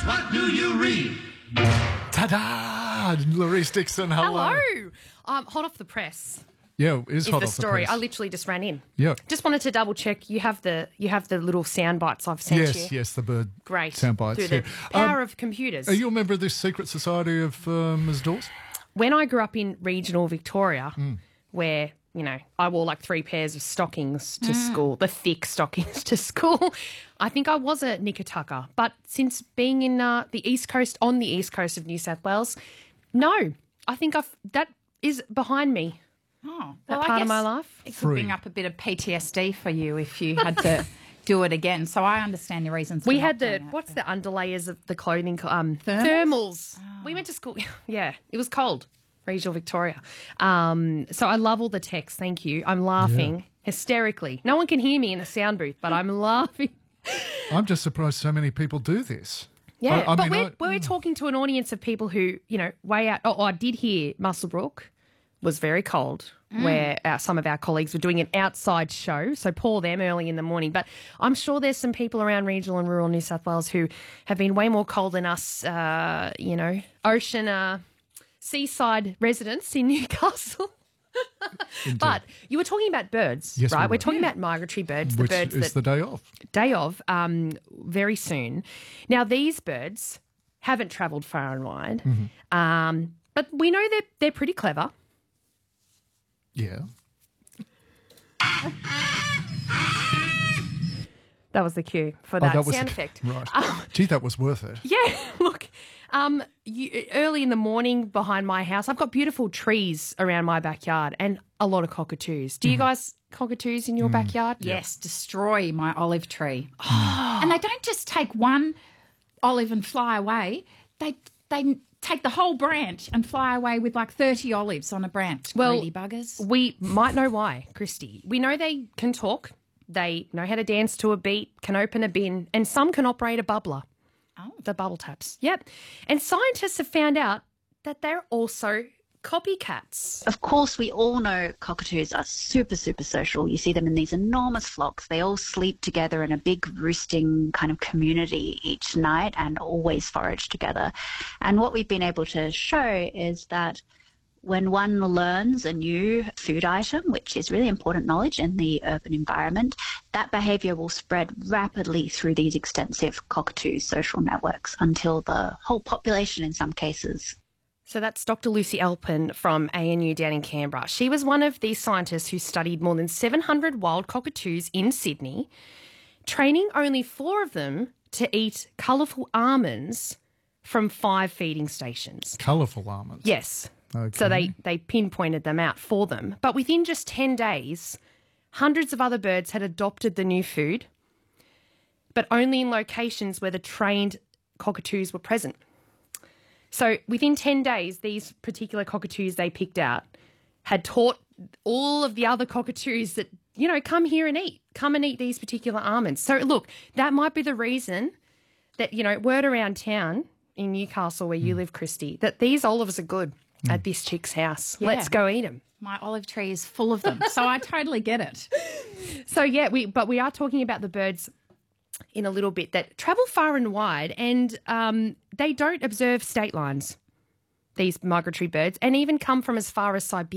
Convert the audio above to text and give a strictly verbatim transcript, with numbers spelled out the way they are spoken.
First, what do you read? Ta-da! Louise Dixon, hello. Hello. Um, hot off the press Yeah, it is is hot the off story. the press. I literally just ran in. Yeah. Just wanted to double check. You have the you have the little sound bites I've sent Yes, you. yes, the bird Great. sound bites. Through the yeah. power Um, of computers. Are you a member of this secret society of um, Miz Dawes? When I grew up in regional Victoria, Mm. where, you know, I wore like three pairs of stockings to school, the thick stockings to school, I think I was a knicker-tucker. But since being in uh, the East Coast, on the East Coast of New South Wales, no, I think I've, that is behind me. Oh, That well, I part of my guess life. It could Free. bring up a bit of P T S D for you if you had to do it again. So I understand your reasons. We for had not the, doing it, what's but- the underlayers of the clothing? co- Um, Thermals? thermals. We went to school. Yeah, it was cold, regional Victoria. Um, so I love all the texts. Thank you. I'm laughing hysterically. No one can hear me in the sound booth, but I'm laughing. I'm just surprised so many people do this. Yeah, I, I but mean, we're, I- we're talking to an audience of people who, you know, way out. Oh, I did hear Muswellbrook was very cold, where uh, some of our colleagues were doing an outside show. So poor them early in the morning. But I'm sure there's some people around regional and rural New South Wales who have been way more cold than us, uh, you know, ocean, uh, seaside residents in Newcastle. But you were talking about birds, Yes, we right? were. We're talking about migratory birds, the which birds is that the day off. day of um, very soon. Now, these birds haven't travelled far and wide, Mm-hmm. um, but we know they're, they're pretty clever. Yeah. That was the cue for Oh, that, that was sound the- effect. Right. Gee, that was worth it. Yeah, look, um, you, early in the morning behind my house, I've got beautiful trees around my backyard and a lot of cockatoos. Do you Mm-hmm. guys cockatoos in your Mm. backyard? Yes, destroy my olive tree. And they don't just take one olive and fly away. They they take the whole branch and fly away with like thirty olives on a branch. Well, Greedy buggers. We might know why, Christy. We know they can talk. They know how to dance to a beat, can open a bin, and some can operate a bubbler. Oh. The bubble taps. Yep. And scientists have found out that they're also copycats. Of course, we all know cockatoos are super, super social. You see them in these enormous flocks. They all sleep together in a big roosting kind of community each night and always forage together. And what we've been able to show is that when one learns a new food item, which is really important knowledge in the urban environment, that behaviour will spread rapidly through these extensive cockatoo social networks until the whole population in some cases. So that's Doctor Lucy Alpin from A N U down in Canberra. She was one of these scientists who studied more than seven hundred wild cockatoos in Sydney, training only four of them to eat colourful almonds from five feeding stations. Colourful almonds. Yes. Okay. So they, they pinpointed them out for them. But within just ten days, hundreds of other birds had adopted the new food, but only in locations where the trained cockatoos were present. So within ten days, these particular cockatoos they picked out had taught all of the other cockatoos that, you know, come here and eat. Come and eat these particular almonds. So look, that might be the reason that, you know, word around town in Newcastle where you live, Christy, that these olives are good at this chick's house. Yeah. Let's go eat them. My olive tree is full of them. So I totally get it. So yeah, we but we are talking about the birds in a little bit that travel far and wide, and um, they don't observe state lines, these migratory birds, and even come from as far as Siberia.